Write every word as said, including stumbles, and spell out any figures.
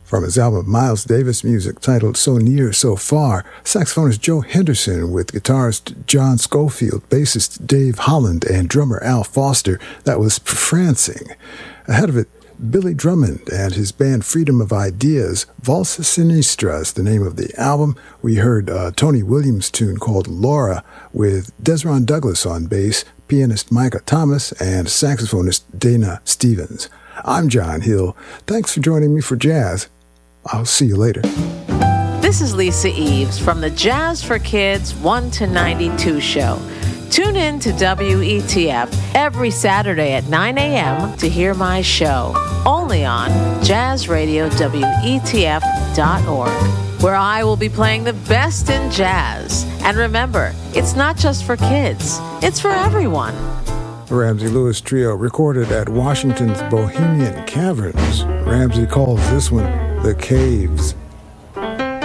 From his album Miles Davis Music, titled So Near, So Far, saxophonist Joe Henderson with guitarist John Schofield, bassist Dave Holland, and drummer Al Foster. That was Prancing. Ahead of it, Billy Drummond and his band Freedom of Ideas, Valsa Sinistra is the name of the album. We heard a Tony Williams tune called Laura with Desron Douglas on bass, pianist Micah Thomas, and saxophonist Dana Stevens. I'm John Hill. Thanks for joining me for Jazz. I'll see you later. This is Lisa Eves from the Jazz for Kids one to ninety-two show. Tune in to W E T F every Saturday at nine a.m. to hear my show, only on jazz radio W E T F dot org, where I will be playing the best in jazz. And remember, it's not just for kids, it's for everyone. Ramsey Lewis Trio recorded at Washington's Bohemian Caverns. Ramsey calls this one The Caves.